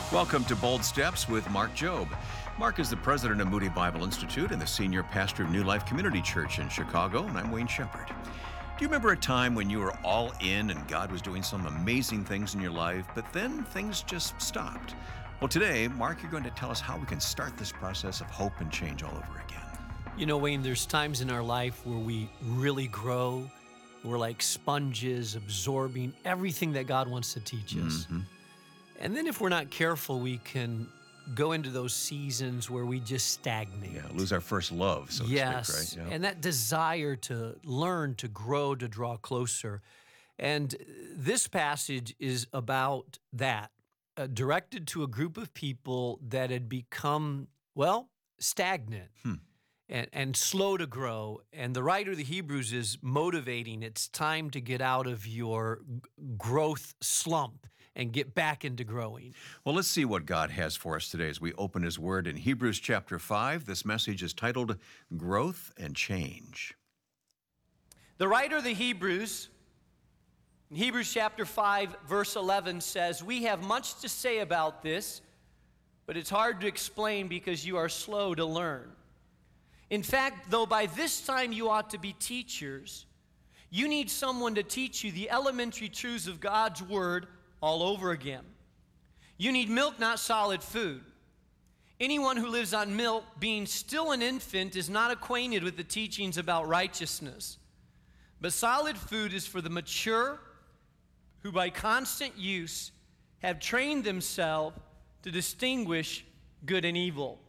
Welcome to Bold Steps with Mark Jobe. Mark is the president of Moody Bible Institute and the senior pastor of New Life Community Church in Chicago, and I'm Wayne Shepherd. Do you remember a time when you were all in and God was doing some amazing things in your life, but then things just stopped? Well, today, Mark, you're going to tell us how we can start this process of hope and change all over again. You know, Wayne, there's times in our life where we really grow. We're like sponges absorbing everything that God wants to teach us. And then if we're not careful, we can go into those seasons where we just stagnate. Yeah, lose our first love, so to speak, right? Yeah. And that desire to learn, to grow, to draw closer. And this passage is about that, directed to a group of people that had become, stagnant. And slow to grow. And the writer of the Hebrews is motivating. It's time to get out of your growth slump and get back into growing. Well, let's see what God has for us today as we open His Word in Hebrews chapter 5. This message is titled Growth and Change. The writer of the Hebrews, in Hebrews chapter 5, verse 11 says, "We have much to say about this, but it's hard to explain because you are slow to learn. In fact, though by this time you ought to be teachers, you need someone to teach you the elementary truths of God's Word all over again. You need milk, not solid food. Anyone who lives on milk, being still an infant, is not acquainted with the teachings about righteousness. But solid food is for the mature, who by constant use have trained themselves to distinguish good and evil."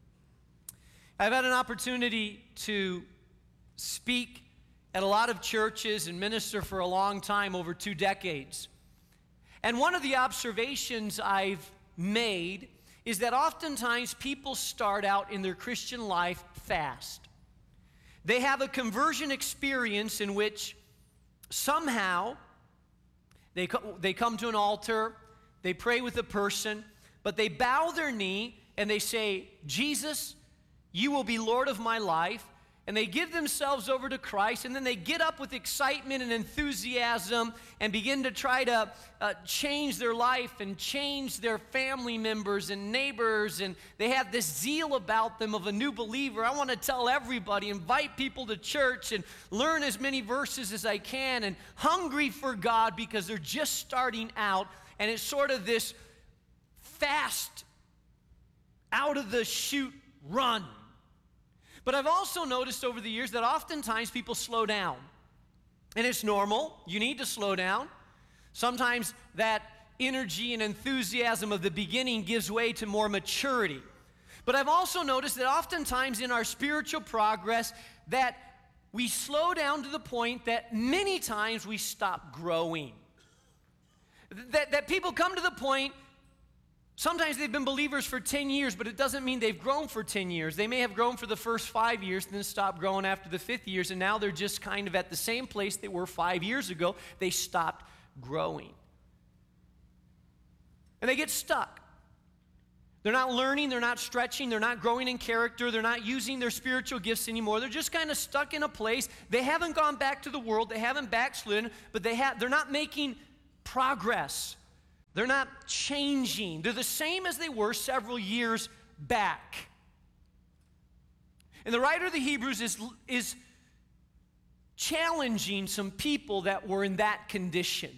I've had an opportunity to speak at a lot of churches and minister for a long time, over 2 decades. And one of the observations I've made is that oftentimes people start out in their Christian life fast. They have a conversion experience in which somehow they come to an altar, they pray with a person, but they bow their knee and they say, "Jesus, you will be Lord of my life," and they give themselves over to Christ, and then they get up with excitement and enthusiasm and begin to try to change their life and change their family members and neighbors, and they have this zeal about them of a new believer. I want to tell everybody, invite people to church and learn as many verses as I can, and hungry for God because they're just starting out, and it's sort of this fast, out of the chute run. But I've also noticed over the years that oftentimes people slow down. And it's normal. You need to slow down. Sometimes that energy and enthusiasm of the beginning gives way to more maturity. But I've also noticed that oftentimes in our spiritual progress that we slow down to the point that many times we stop growing. That people come to the point. Sometimes they've been believers for 10 years, but it doesn't mean they've grown for 10 years. They may have grown for the first 5 years, then stopped growing after the 5th year, and now they're just kind of at the same place they were 5 years ago. They stopped growing. And they get stuck. They're not learning, they're not stretching, they're not growing in character, they're not using their spiritual gifts anymore. They're just kind of stuck in a place. They haven't gone back to the world, they haven't backslidden, but they're not making progress. They're not changing. They're the same as they were several years back. And the writer of the Hebrews is challenging some people that were in that condition.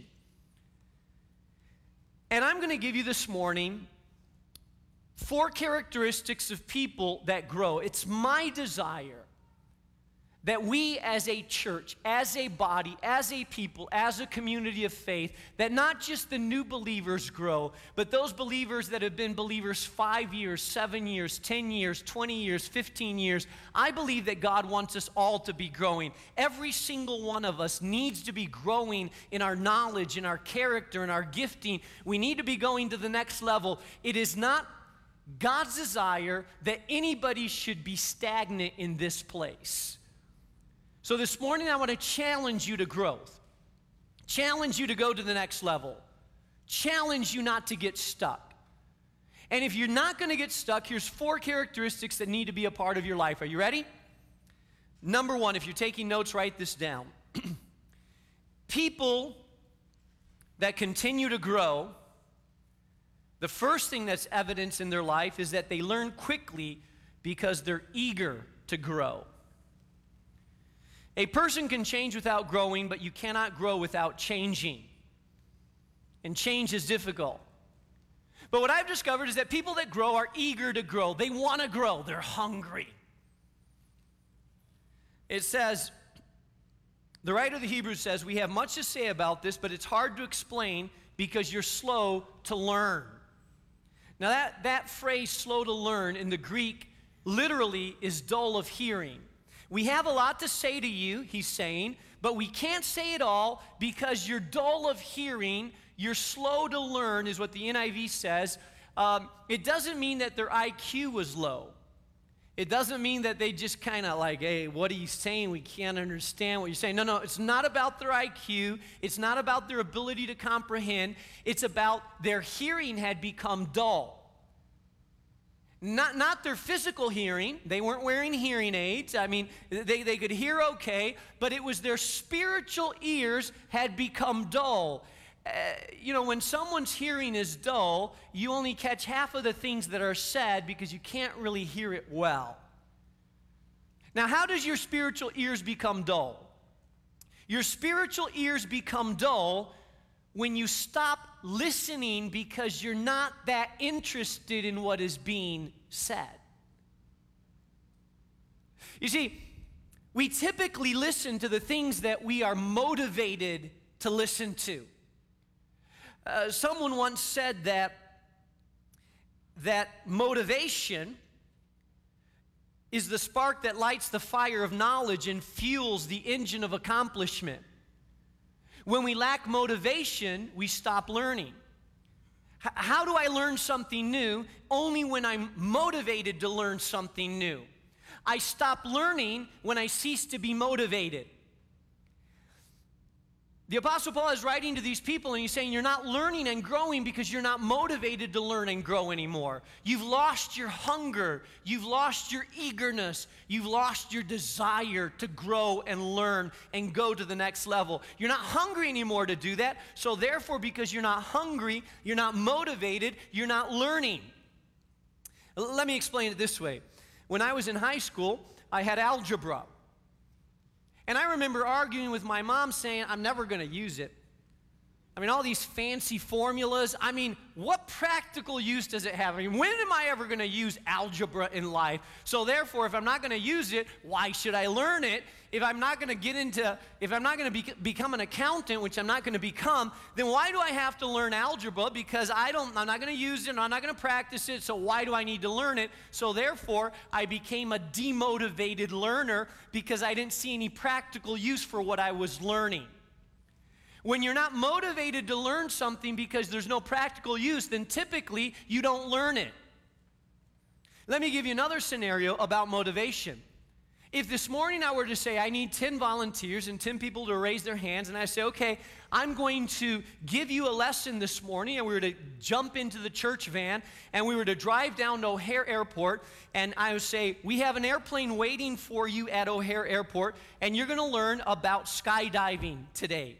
And I'm going to give you this morning 4 characteristics of people that grow. It's my desire that we as a church, as a body, as a people, as a community of faith, that not just the new believers grow, but those believers that have been believers 5 years, 7 years, 10 years, 20 years, 15 years. I believe that God wants us all to be growing. Every single one of us needs to be growing in our knowledge, in our character, in our gifting. We need to be going to the next level. It is not God's desire that anybody should be stagnant in this place. So this morning, I want to challenge you to growth, challenge you to go to the next level, challenge you not to get stuck. And if you're not going to get stuck, here's 4 characteristics that need to be a part of your life. Are you ready? Number 1, if you're taking notes, write this down. People that continue to grow, The first thing that's evidence in their life is that they learn quickly because they're eager to grow. A person can change without growing, but you cannot grow without changing. And change is difficult. But what I've discovered is that people that grow are eager to grow. They want to grow. They're hungry. It says, the writer of the Hebrews says, we have much to say about this, but it's hard to explain because you're slow to learn. Now that phrase, slow to learn, in the Greek, literally is dull of hearing. We have a lot to say to you, he's saying, but we can't say it all because you're dull of hearing, you're slow to learn, is what the NIV says. It doesn't mean that their IQ was low. It doesn't mean that they just kind of like, hey, what are you saying? We can't understand what you're saying. No, it's not about their IQ. It's not about their ability to comprehend. It's about their hearing had become dull. Not their physical hearing. They weren't wearing hearing aids. I mean, they could hear okay, but it was their spiritual ears had become dull. When someone's hearing is dull, you only catch half of the things that are said because you can't really hear it well. Now, how does your spiritual ears become dull? Your spiritual ears become dull when you stop listening because you're not that interested in what is being said. You see, we typically listen to the things that we are motivated to listen to. Someone once said that motivation is the spark that lights the fire of knowledge and fuels the engine of accomplishment. When we lack motivation, we stop learning. How do I learn something new? Only when I'm motivated to learn something new. I stop learning when I cease to be motivated. The Apostle Paul is writing to these people and he's saying you're not learning and growing because you're not motivated to learn and grow anymore. You've lost your hunger. You've lost your eagerness. You've lost your desire to grow and learn and go to the next level. You're not hungry anymore to do that. So therefore, because you're not hungry, you're not motivated, you're not learning. Let me explain it this way. When I was in high school, I had algebra. And I remember arguing with my mom saying, I'm never going to use it. I mean, all these fancy formulas. I mean, what practical use does it have? I mean, when am I ever going to use algebra in life? So therefore, if I'm not going to use it, why should I learn it? If I'm not going to become an accountant, which I'm not going to become, then why do I have to learn algebra? Because I'm not going to use it, and I'm not going to practice it, so why do I need to learn it? So therefore, I became a demotivated learner because I didn't see any practical use for what I was learning. When you're not motivated to learn something because there's no practical use, then typically you don't learn it. Let me give you another scenario about motivation. If this morning I were to say I need 10 volunteers and 10 people to raise their hands, and I say, okay, I'm going to give you a lesson this morning, and we were to jump into the church van, and we were to drive down to O'Hare Airport, and I would say, we have an airplane waiting for you at O'Hare Airport, and you're going to learn about skydiving today.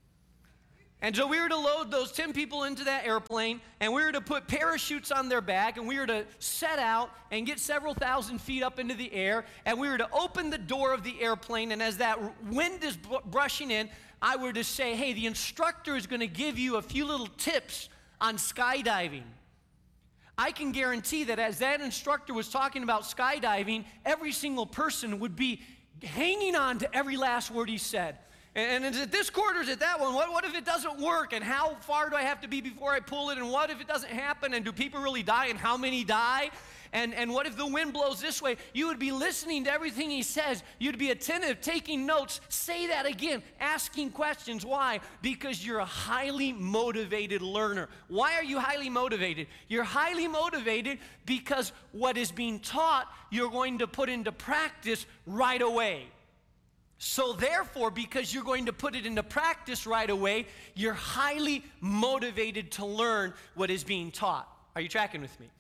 And so we were to load those 10 people into that airplane, and we were to put parachutes on their back, and we were to set out and get several thousand feet up into the air, and we were to open the door of the airplane, and as that wind is brushing in, I were to say, hey, the instructor is going to give you a few little tips on skydiving. I can guarantee that as that instructor was talking about skydiving, every single person would be hanging on to every last word he said. And is it this quarter, is it that one? What if it doesn't work? And how far do I have to be before I pull it? And what if it doesn't happen? And do people really die? And how many die? And what if the wind blows this way? You would be listening to everything he says. You'd be attentive, taking notes. Say that again, asking questions. Why? Because you're a highly motivated learner. Why are you highly motivated? You're highly motivated because what is being taught, you're going to put into practice right away. So therefore, because you're going to put it into practice right away, you're highly motivated to learn what is being taught. Are you tracking with me?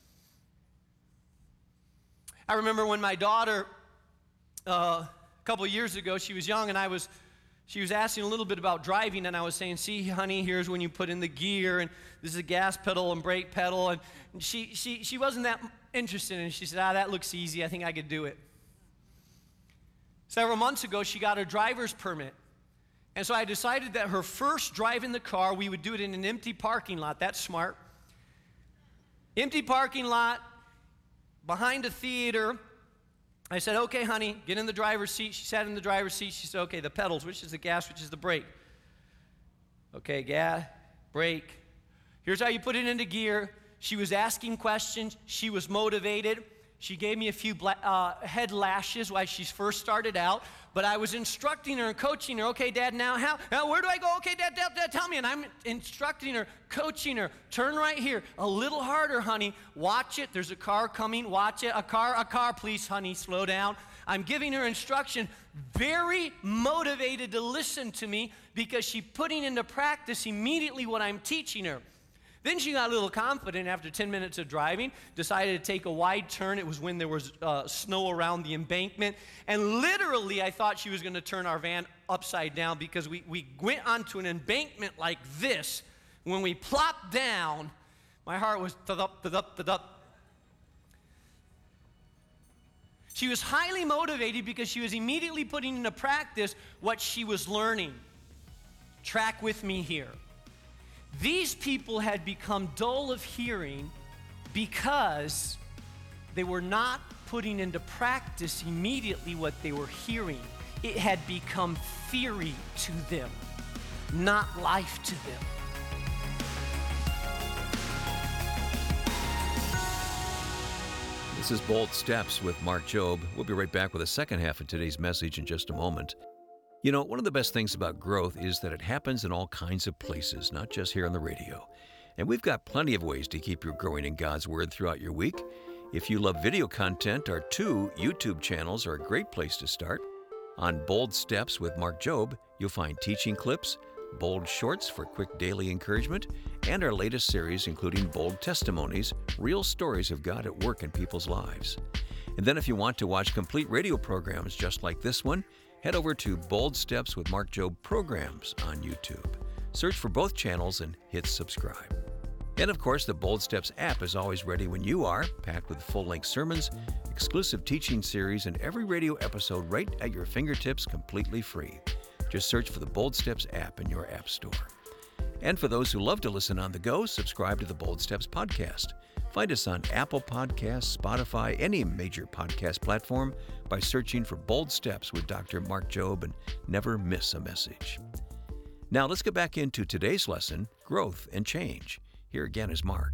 I remember when my daughter, a couple of years ago, she was young, and I was she was asking a little bit about driving, and I was saying, see, honey, here's when you put in the gear, and this is a gas pedal and brake pedal, and she wasn't that interested, and she said, that looks easy, I think I could do it. Several months ago, she got her driver's permit, and so I decided that her first drive in the car, we would do it in an empty parking lot. That's smart. Empty parking lot, behind a theater. I said, okay, honey, get in the driver's seat. She sat in the driver's seat. She said, okay, the pedals, which is the gas, which is the brake? Okay, gas, brake. Here's how you put it into gear. She was asking questions. She was motivated. She gave me a few head lashes while she first started out, but I was instructing her and coaching her. Okay, Dad, now where do I go? Okay, Dad, tell me. And I'm instructing her, coaching her. Turn right here. A little harder, honey. Watch it. There's a car coming. Watch it. A car, please, honey. Slow down. I'm giving her instruction, very motivated to listen to me because she's putting into practice immediately what I'm teaching her. Then she got a little confident after 10 minutes of driving, decided to take a wide turn. It was when there was snow around the embankment. And literally, I thought she was going to turn our van upside down because we went onto an embankment like this. When we plopped down, my heart was thud-up, thud-up, thud-up. She was highly motivated because she was immediately putting into practice what she was learning. Track with me here. These people had become dull of hearing because they were not putting into practice immediately what they were hearing. It had become theory to them, not life to them. This is Bold Steps with Mark Jobe. We'll be right back with the second half of today's message in just a moment. You know, one of the best things about growth is that it happens in all kinds of places, not just here on the radio. And we've got plenty of ways to keep you growing in God's Word throughout your week. If you love video content, our 2 YouTube channels are a great place to start. On Bold Steps with Mark Jobe, you'll find teaching clips, bold shorts for quick daily encouragement, and our latest series including bold testimonies, real stories of God at work in people's lives. And then if you want to watch complete radio programs just like this one, head over to Bold Steps with Mark Jobe programs on YouTube. Search for both channels and hit subscribe. And of course, the Bold Steps app is always ready when you are, packed with full-length sermons, exclusive teaching series, and every radio episode right at your fingertips completely free. Just search for the Bold Steps app in your app store. And for those who love to listen on the go, subscribe to the Bold Steps podcast. Find us on Apple Podcasts, Spotify, any major podcast platform by searching for Bold Steps with Dr. Mark Jobe and never miss a message. Now let's get back into today's lesson, Growth and Change. Here again is Mark.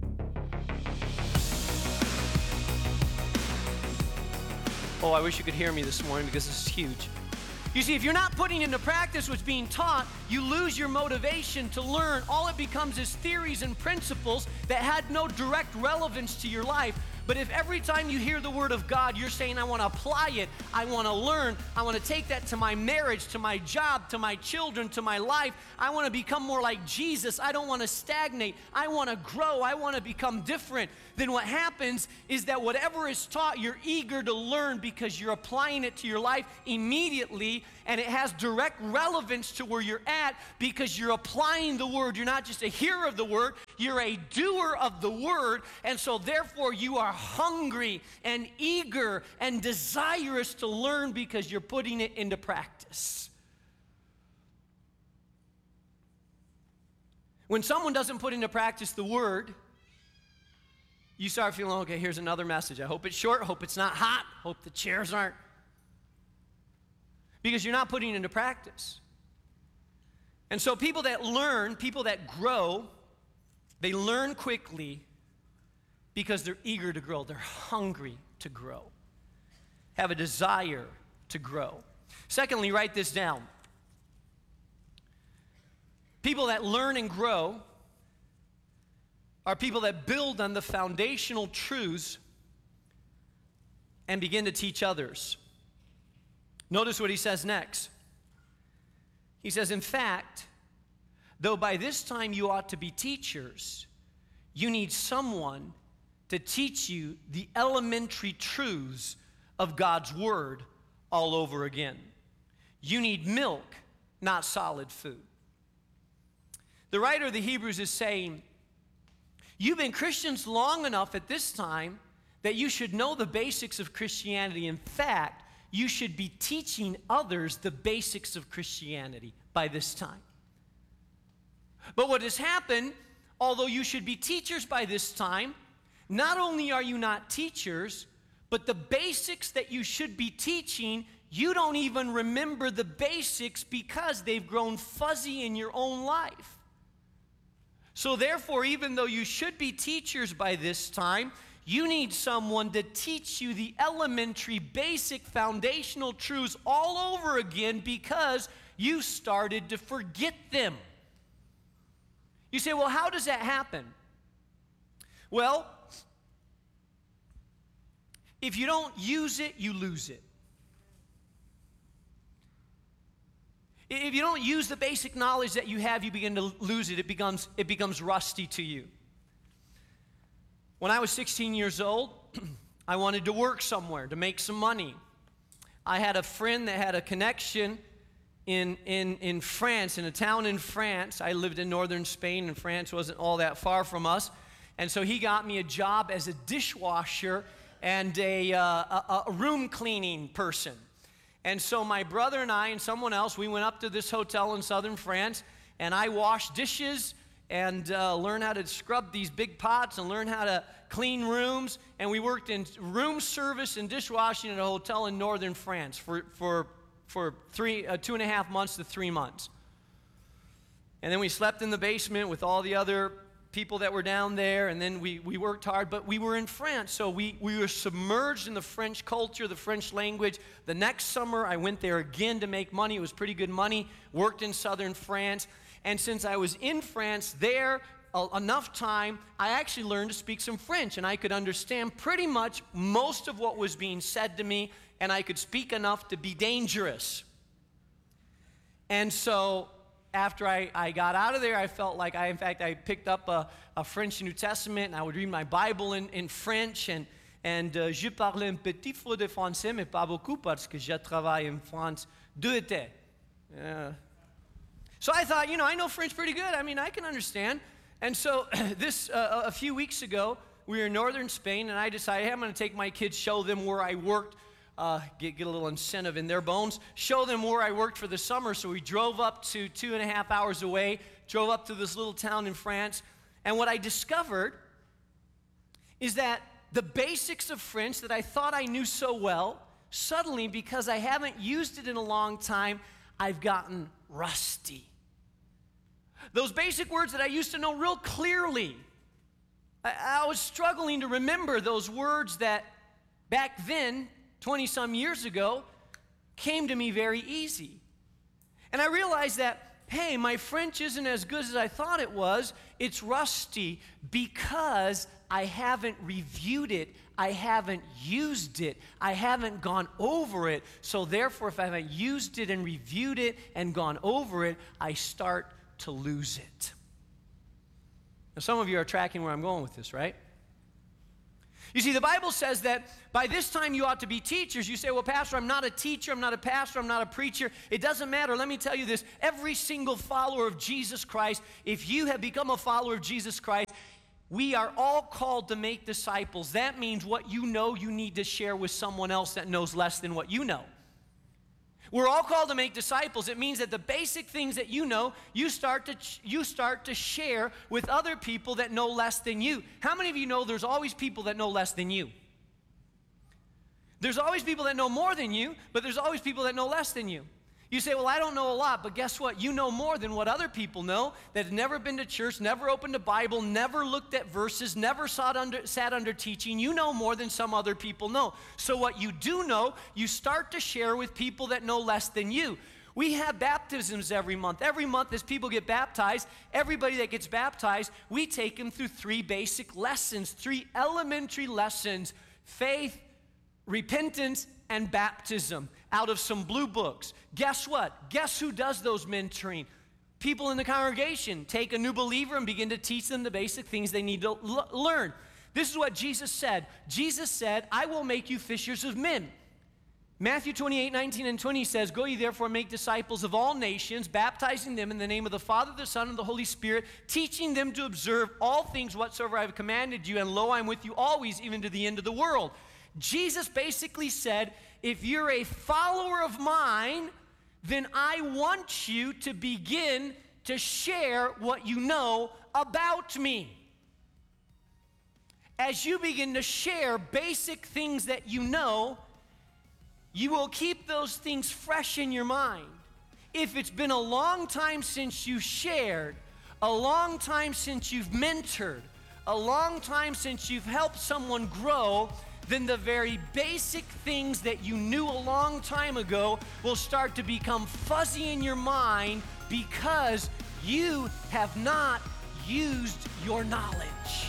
Oh, I wish you could hear me this morning because this is huge. You see, if you're not putting into practice what's being taught, you lose your motivation to learn. All it becomes is theories and principles that had no direct relevance to your life. But if every time you hear the Word of God, you're saying, I want to apply it, I want to learn, I want to take that to my marriage, to my job, to my children, to my life, I want to become more like Jesus, I don't want to stagnate, I want to grow, I want to become different, then what happens is that whatever is taught, you're eager to learn because you're applying it to your life immediately, and it has direct relevance to where you're at because you're applying the Word. You're not just a hearer of the Word, you're a doer of the Word, and so therefore you are hungry and eager and desirous to learn because you're putting it into practice. When someone doesn't put into practice the Word, you start feeling, okay, here's another message. I hope it's short, hope it's not hot, hope the chairs aren't. Because you're not putting it into practice. And so people that learn, people that grow, they learn quickly because they're eager to grow. They're hungry to grow, have a desire to grow. Secondly, write this down. People that learn and grow are people that build on the foundational truths and begin to teach others. Notice what he says next. He says, in fact, though by this time you ought to be teachers, you need someone to teach you the elementary truths of God's Word all over again. You need milk, not solid food. The writer of the Hebrews is saying, you've been Christians long enough at this time that you should know the basics of Christianity. In fact, you should be teaching others the basics of Christianity by this time. But what has happened, although you should be teachers by this time, not only are you not teachers, but the basics that you should be teaching, you don't even remember the basics because they've grown fuzzy in your own life. So therefore, even though you should be teachers by this time, you need someone to teach you the elementary, basic, foundational truths all over again because you started to forget them. You say, well, how does that happen? Well, if you don't use it, you lose it. If you don't use the basic knowledge that you have, you begin to lose it. It becomes rusty to you. When I was 16 years old, I wanted to work somewhere to make some money. I had a friend that had a connection in France, in a town in France. I lived in northern Spain, and France wasn't all that far from us. And so he got me a job as a dishwasher and a room cleaning person. And so my brother and I and someone else, we went up to this hotel in southern France, and I washed dishes and learned how to scrub these big pots and learn how to clean rooms. And we worked in room service and dishwashing at a hotel in northern France for 2.5 months to 3 months. And then we slept in the basement with all the other people that were down there, and then we worked hard, but we were in France, so we were submerged in the French culture, the French language. The next summer, I went there again to make money. It was pretty good money, worked in southern France, and since I was in France there enough time, I actually learned to speak some French, and I could understand pretty much most of what was being said to me, and I could speak enough to be dangerous. And so after I got out of there, I felt like I picked up a French New Testament, and I would read my Bible in French, and je parle un petit peu de français, mais pas beaucoup, parce que je travaille en France deux étés. So I thought, I know French pretty good. I mean, I can understand. And so a few weeks ago, we were in northern Spain, and I decided, hey, I'm going to take my kids, show them where I worked, get a little incentive in their bones, show them where I worked for the summer. So we drove up to 2.5 hours away, drove up to this little town in France. And what I discovered is that the basics of French that I thought I knew so well, suddenly, because I haven't used it in a long time, I've gotten rusty. Those basic words that I used to know real clearly, I was struggling to remember those words that back then, 20-some years ago, came to me very easy. And I realized that, hey, my French isn't as good as I thought it was. It's rusty because I haven't reviewed it. I haven't used it. I haven't gone over it. So therefore, if I haven't used it and reviewed it and gone over it, I start to lose it. Now, some of you are tracking where I'm going with this, right? You see, the Bible says that by this time you ought to be teachers. You say, well, Pastor, I'm not a teacher, I'm not a pastor, I'm not a preacher. It doesn't matter. Let me tell you this. Every single follower of Jesus Christ, if you have become a follower of Jesus Christ, we are all called to make disciples. That means what you know you need to share with someone else that knows less than what you know. We're all called to make disciples. It means that the basic things that you know, you start to share with other people that know less than you. How many of you know there's always people that know less than you? There's always people that know more than you, but there's always people that know less than you. You say, well, I don't know a lot, but guess what? You know more than what other people know that have never been to church, never opened a Bible, never looked at verses, never sat under teaching. You know more than some other people know. So what you do know, you start to share with people that know less than you. We have baptisms every month. Every month as people get baptized, everybody that gets baptized, we take them through 3 basic lessons, 3 elementary lessons: faith, repentance, and baptism, out of some blue books. Guess what? Guess who does those mentoring? People in the congregation take a new believer and begin to teach them the basic things they need to learn. This is what Jesus said. Jesus said, I will make you fishers of men. Matthew 28:19 and 20 says, "Go ye therefore and make disciples of all nations, baptizing them in the name of the Father, the Son, and the Holy Spirit, teaching them to observe all things whatsoever I have commanded you, and lo, I'm with you always, even to the end of the world." Jesus basically said, if you're a follower of mine, then I want you to begin to share what you know about me. As you begin to share basic things that you know, you will keep those things fresh in your mind. If it's been a long time since you shared, a long time since you've mentored, a long time since you've helped someone grow, then the very basic things that you knew a long time ago will start to become fuzzy in your mind because you have not used your knowledge.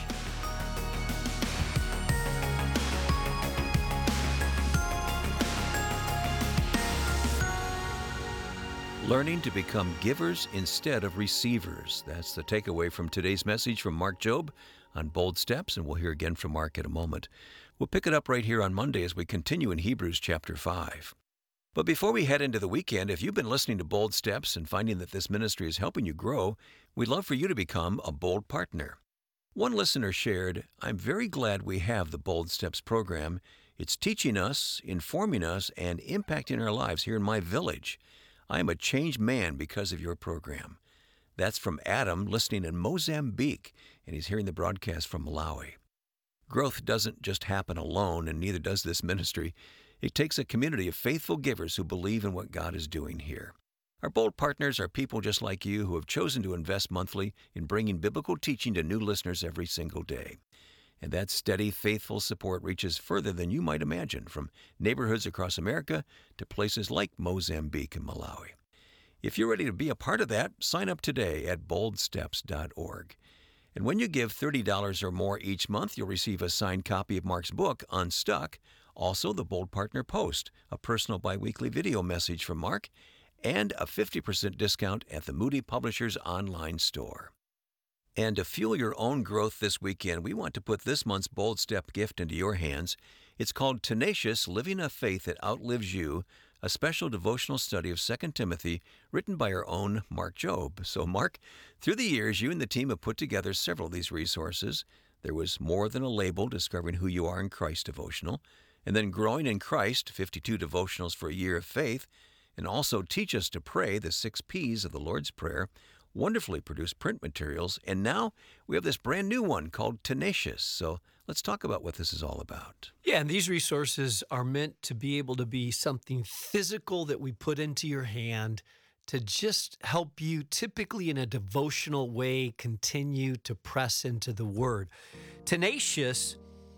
Learning to become givers instead of receivers. That's the takeaway from today's message from Mark Jobe on Bold Steps, and we'll hear again from Mark in a moment. We'll pick it up right here on Monday as we continue in Hebrews chapter 5. But before we head into the weekend, if you've been listening to Bold Steps and finding that this ministry is helping you grow, we'd love for you to become a Bold partner. One listener shared, "I'm very glad we have the Bold Steps program. It's teaching us, informing us, and impacting our lives here in my village. I am a changed man because of your program." That's from Adam, listening in Mozambique, and he's hearing the broadcast from Malawi. Growth doesn't just happen alone, and neither does this ministry. It takes a community of faithful givers who believe in what God is doing here. Our Bold partners are people just like you who have chosen to invest monthly in bringing biblical teaching to new listeners every single day. And that steady, faithful support reaches further than you might imagine, from neighborhoods across America to places like Mozambique and Malawi. If you're ready to be a part of that, sign up today at boldsteps.org. And when you give $30 or more each month, you'll receive a signed copy of Mark's book, Unstuck, also the Bold Partner Post, a personal biweekly video message from Mark, and a 50% discount at the Moody Publishers online store. And to fuel your own growth this weekend, we want to put this month's Bold Step gift into your hands. It's called Tenacious, Living a Faith That Outlives You, a special devotional study of 2 Timothy written by our own Mark Jobe. So, Mark, through the years, you and the team have put together several of these resources. There was More Than a Label, Discovering Who You Are in Christ devotional, and then Growing in Christ, 52 devotionals for a year of faith, and also Teach Us to Pray, the 6 P's of the Lord's Prayer, wonderfully produced print materials, and now we have this brand new one called Tenacious. So let's talk about what this is all about. Yeah, and these resources are meant to be able to be something physical that we put into your hand to just help you, typically in a devotional way, continue to press into the Word. Tenacious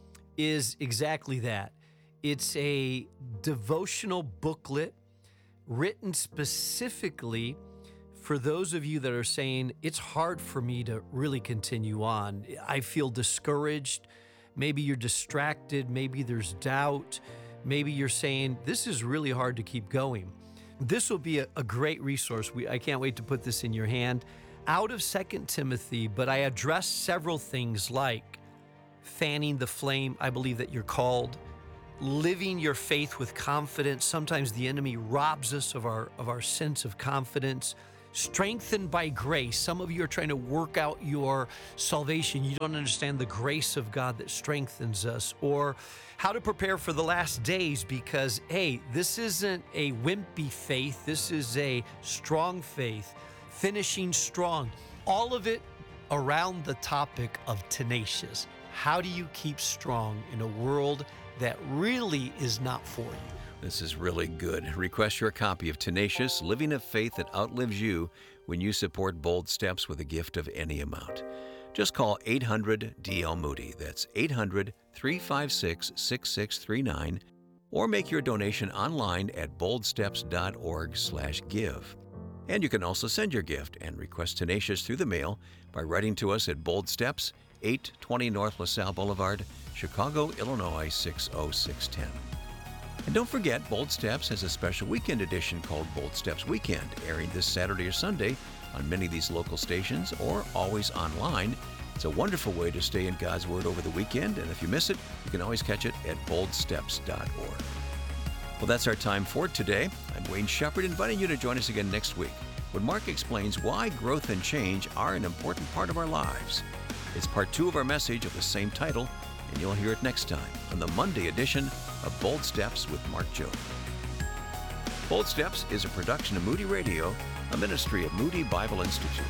is exactly that. It's a devotional booklet written specifically for those of you that are saying, it's hard for me to really continue on. I feel discouraged. Maybe you're distracted. Maybe there's doubt. Maybe you're saying, this is really hard to keep going. This will be a great resource. I can't wait to put this in your hand. Out of 2 Timothy, but I address several things like fanning the flame. I believe that you're called. Living your faith with confidence. Sometimes the enemy robs us of our sense of confidence. Strengthened by grace. Some of you are trying to work out your salvation. You don't understand the grace of God that strengthens us. Or how to prepare for the last days because, hey, this isn't a wimpy faith. This is a strong faith. Finishing strong. All of it around the topic of tenacious. How do you keep strong in a world that really is not for you? This is really good. Request your copy of Tenacious, Living a Faith That Outlives You when you support Bold Steps with a gift of any amount. Just call 800-DL-MOODY. That's 800-356-6639. Or make your donation online at boldsteps.org/give. And you can also send your gift and request Tenacious through the mail by writing to us at Bold Steps, 820 North LaSalle Boulevard, Chicago, Illinois, 60610. And don't forget, Bold Steps has a special weekend edition called Bold Steps Weekend, airing this Saturday or Sunday on many of these local stations or always online. It's a wonderful way to stay in God's Word over the weekend, and if you miss it, you can always catch it at boldsteps.org. Well, that's our time for today. I'm Wayne Shepherd, inviting you to join us again next week when Mark explains why growth and change are an important part of our lives. It's part 2 of our message of the same title, and you'll hear it next time on the Monday edition of Bold Steps with Mark Jobe. Bold Steps is a production of Moody Radio, a ministry of Moody Bible Institute.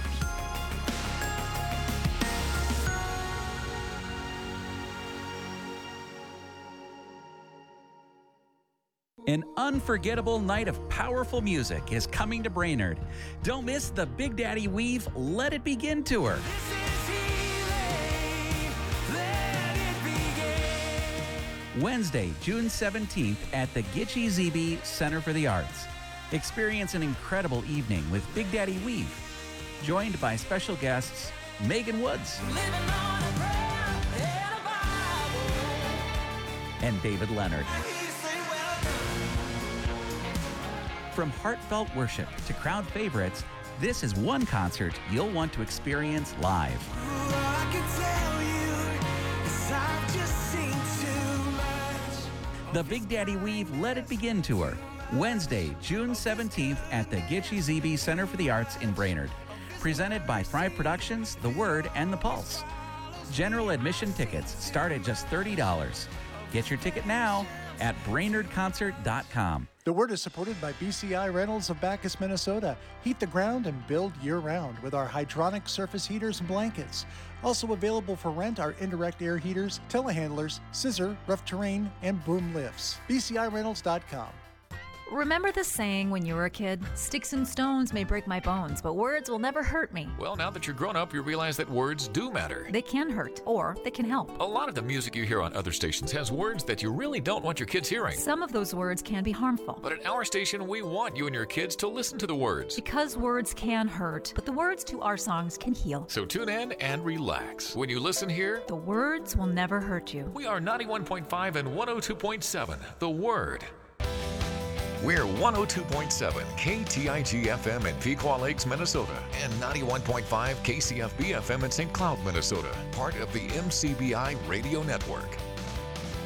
An unforgettable night of powerful music is coming to Brainerd. Don't miss the Big Daddy Weave Let It Begin tour. Wednesday, June 17th at the Gitche ZB Center for the Arts. Experience an incredible evening with Big Daddy Weave, joined by special guests Megan Woods and David Leonard. From heartfelt worship to crowd favorites, this is one concert you'll want to experience live. The Big Daddy Weave Let It Begin tour, Wednesday, June 17th at the Gitche ZB Center for the Arts in Brainerd. Presented by Thrive Productions, The Word, and The Pulse. General admission tickets start at just $30. Get your ticket now at BrainerdConcert.com. The Word is supported by BCI Reynolds of Bacchus, Minnesota. Heat the ground and build year-round with our hydronic surface heaters and blankets. Also available for rent are indirect air heaters, telehandlers, scissor, rough terrain, and boom lifts. BCIReynolds.com. Remember the saying when you were a kid? Sticks and stones may break my bones, but words will never hurt me. Well, now that you're grown up, you realize that words do matter. They can hurt, or they can help. A lot of the music you hear on other stations has words that you really don't want your kids hearing. Some of those words can be harmful. But at our station, we want you and your kids to listen to the words. Because words can hurt, but the words to our songs can heal. So tune in and relax. When you listen here, the words will never hurt you. We are 91.5 and 102.7, The Word. We're 102.7 KTIG FM in Pequot Lakes, Minnesota, and 91.5 KCFB FM in St. Cloud, Minnesota, part of the MCBI Radio Network.